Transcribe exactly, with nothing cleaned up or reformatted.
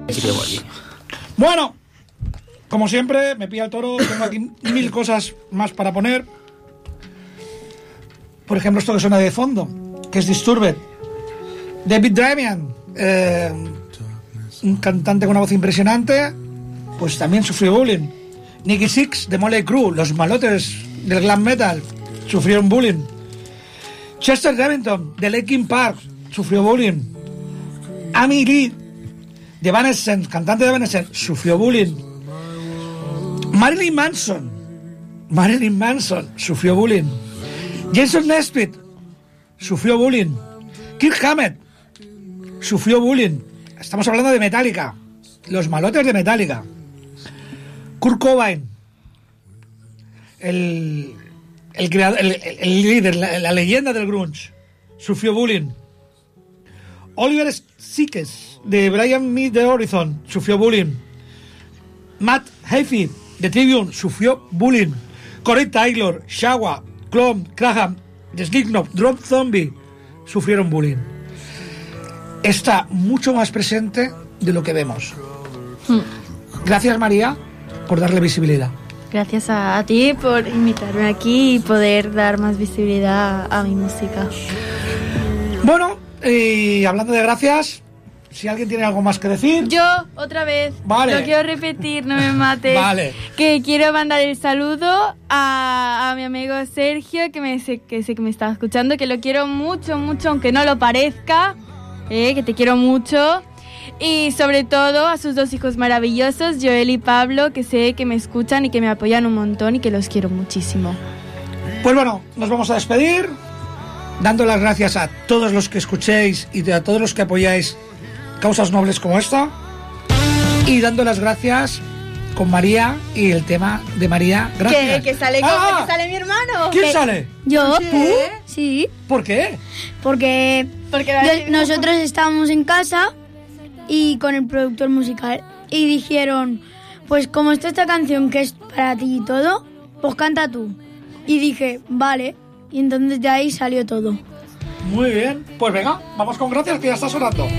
Se quedó aquí. Bueno, como siempre, me pilla el toro. Tengo aquí mil cosas más para poner. Por ejemplo, esto que suena de fondo, que es Disturbed. David Damian, eh, un cantante con una voz impresionante, pues también sufrió bullying. Nicky Six de Motley Crue, los malotes del glam metal, sufrieron bullying. Chester Bennington de Linkin Park sufrió bullying. Amy Lee de Evanescence, cantante de Evanescence, sufrió bullying. Marilyn Manson, Marilyn Manson sufrió bullying. Jason Nesbitt sufrió bullying. Kirk Hammett sufrió bullying. Estamos hablando de Metallica, los malotes de Metallica. Kurt Cobain, el, el, creador, el, el líder, la, la leyenda del grunge, sufrió bullying. Oliver Sykes de Brian Meet the Horizon sufrió bullying. Matt Heafy de Trivium sufrió bullying. Corey Taylor, Shawa, Clone, Graham, The Slipknot, Drop Zombie sufrieron bullying. Está mucho más presente de lo que vemos. Hmm. Gracias, María, por darle visibilidad. Gracias a, a ti por invitarme aquí y poder dar más visibilidad a, a mi música. Bueno, y hablando de gracias, si alguien tiene algo más que decir. Yo, otra vez, vale. Lo quiero repetir, no me mates. Vale. Que quiero mandar el saludo a, a mi amigo Sergio, que, me, sé, que sé que me está escuchando, que lo quiero mucho, mucho, aunque no lo parezca, eh, que te quiero mucho. Y sobre todo a sus dos hijos maravillosos, Joel y Pablo, que sé que me escuchan y que me apoyan un montón y que los quiero muchísimo. Pues bueno, nos vamos a despedir, dando las gracias a todos los que escuchéis y a todos los que apoyáis causas nobles como esta, y dando las gracias con María y el tema de María. Gracias. ¿Que, que sale, ah, que sale mi hermano? ¿Quién ¿Qué? sale? ¿Yo? ¿Tú? Sí. ¿Por qué? Porque, Porque yo, nosotros estábamos en casa y con el productor musical y dijeron, pues como está esta canción que es para ti y todo, pues canta tú. Y dije, vale, y entonces de ahí salió todo. Muy bien, pues venga, vamos con gracias que ya está sonando.